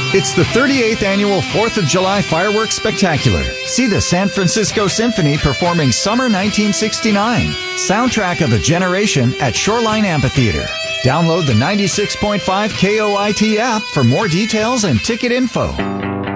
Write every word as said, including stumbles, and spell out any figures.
It's the thirty-eighth Annual fourth of July Fireworks Spectacular. See the San Francisco Symphony performing Summer nineteen sixty-nine, soundtrack of a generation at Shoreline Amphitheater. Download the ninety-six point five K O I T app for more details and ticket info.